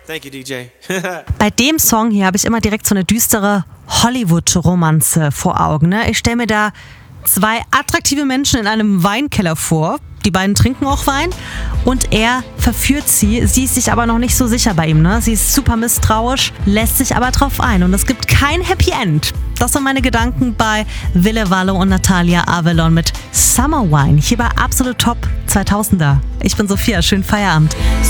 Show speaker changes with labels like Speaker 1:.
Speaker 1: Thank you, DJ.
Speaker 2: Bei dem Song hier habe ich immer direkt so eine düstere Hollywood-Romanze vor Augen. Ne? Ich stelle mir da zwei attraktive Menschen in einem Weinkeller vor. Die beiden trinken auch Wein und er verführt sie. Sie ist sich aber noch nicht so sicher bei ihm. Ne? Sie ist super misstrauisch, lässt sich aber drauf ein. Und es gibt kein Happy End. Das sind meine Gedanken bei Ville Valo und Natalia Avalon mit Summer Wine. Hier bei Absolut Top 2000er. Ich bin Sophia, schönen Feierabend.